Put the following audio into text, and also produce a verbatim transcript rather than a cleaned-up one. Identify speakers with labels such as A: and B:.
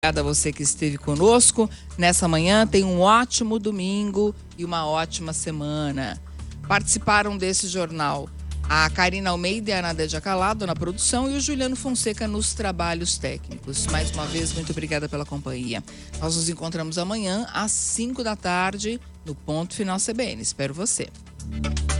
A: Obrigada a você que esteve conosco nessa manhã. Tenha um ótimo domingo e uma ótima semana. Participaram desse jornal a Karina Almeida e a Nadeja Calado na produção e o Juliano Fonseca nos trabalhos técnicos. Mais uma vez, muito obrigada pela companhia. Nós nos encontramos amanhã às cinco da tarde no Ponto Final C B N. Espero você.